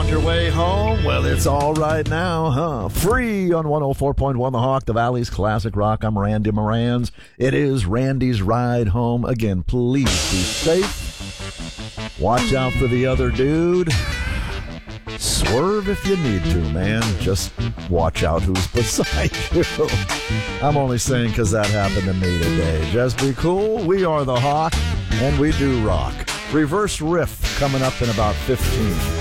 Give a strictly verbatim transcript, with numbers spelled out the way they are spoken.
found your way home? Well, it's all right now, huh? Free on one oh four point one The Hawk, the Valley's classic rock. I'm Randy Morans. It is Randy's Ride Home. Again, please be safe. Watch out for the other dude. Swerve if you need to, man. Just watch out who's beside you. I'm only saying because that happened to me today. Just be cool. We are The Hawk, and we do rock. Reverse riff coming up in about fifteen.